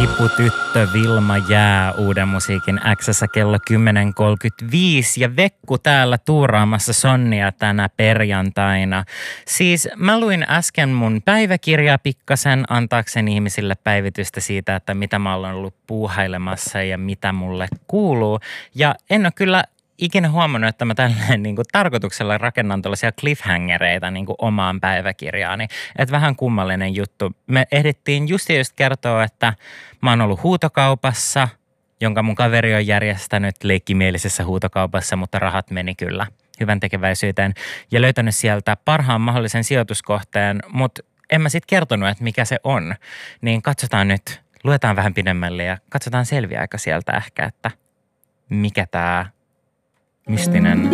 Piputyttö Vilma Jää Uuden musiikin X:ssä kello 10.35 ja Vekku täällä tuuraamassa sonnia tänä perjantaina. Siis mä luin äsken mun päiväkirjaa pikkasen antaakseni ihmisille päivitystä siitä, että mitä mä olen ollut puuhailemassa ja mitä mulle kuuluu. Ja en ole kyllä ikinä huomannut, että mä tälleen niin kuin tarkoituksella rakennan tällaisia cliffhangereita niin kuin omaan päiväkirjaani. Että vähän kummallinen juttu. Me ehdittiin just kertoa, että mä oon ollut huutokaupassa, jonka mun kaveri on järjestänyt leikkimielisessä huutokaupassa, mutta rahat meni kyllä hyvän tekeväisyyteen. Ja löytänyt sieltä parhaan mahdollisen sijoituskohteen, mutta en mä sit kertonut, että mikä se on. Niin katsotaan nyt, luetaan vähän pidemmälle ja katsotaan selviääkö sieltä ehkä, että mikä tää mystinen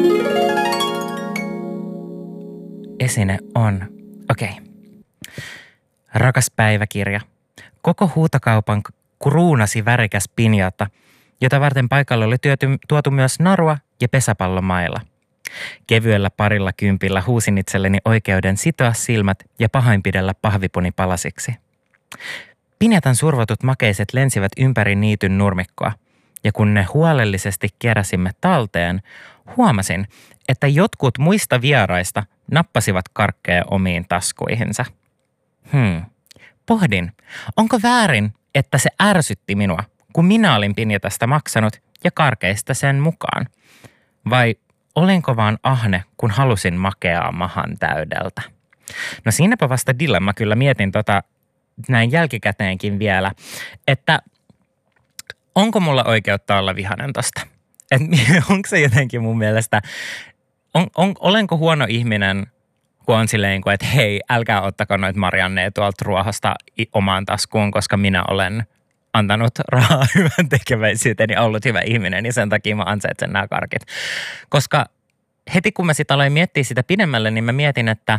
esine on. Okei. Rakas päiväkirja. Koko huutokaupan kruunasi värikäs pinjata, jota varten paikalle oli tuotu myös narua ja pesäpallomailla. Kevyellä parilla kympillä huusin itselleni oikeuden sitoa silmät ja pahoinpidellä pahvipuni palasiksi. Pinjatan survotut makeiset lensivät ympäri niityn nurmikkoa. Ja kun ne huolellisesti keräsimme talteen, huomasin, että jotkut muista vieraista nappasivat karkkeja omiin taskuihinsa. Pohdin, onko väärin, että se ärsytti minua, kun minä olin pinjatasta maksanut ja karkeista sen mukaan? Vai olinko vaan ahne, kun halusin makeaa mahan täydeltä? No siinäpä vasta dilemma, kyllä mietin näin jälkikäteenkin vielä, että onko mulla oikeutta olla vihainen tosta? Onko se jotenkin mun mielestä, olenko huono ihminen, kun on silleen, että hei, älkää ottako noita Marianneja tuolta ruohosta omaan taskuun, koska minä olen antanut rahaa hyvän tekeväisyyteen ja ollut hyvä ihminen, niin sen takia mä ansaitsen nämä karkit. Koska heti kun mä sit aloin miettiä sitä pidemmälle, niin mä mietin, että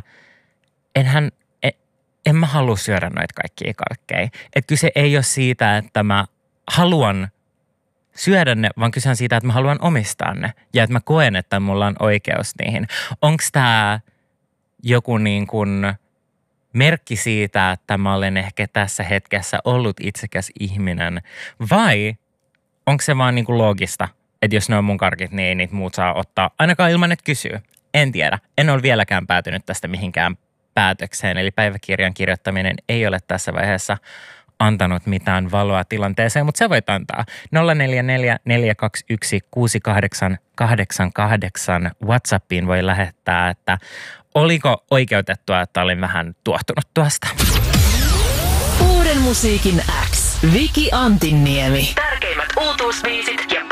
en mä halua syödä noita kaikkia karkkeja. Että kyse ei ole siitä, että mä haluan syödä ne, vaan kyse on siitä, että mä haluan omistaa ne ja että mä koen, että mulla on oikeus niihin. Onko tämä joku niin kuin merkki siitä, että mä olen ehkä tässä hetkessä ollut itsekäs ihminen vai onko se vaan niin kuin loogista, että jos ne on mun karkit, niin ei niitä muut saa ottaa ainakaan ilman, että kysyy. En tiedä. En ole vieläkään päätynyt tästä mihinkään päätökseen, eli päiväkirjan kirjoittaminen ei ole tässä vaiheessa antanut mitään valoa tilanteeseen, mutta se voit antaa. 044 421 6888 WhatsAppiin voi lähettää, että oliko oikeutettua, että olin vähän tuohtunut tuosta. Uuden musiikin X. Viki Antinniemi. Tärkeimmät uutuusbiisit ja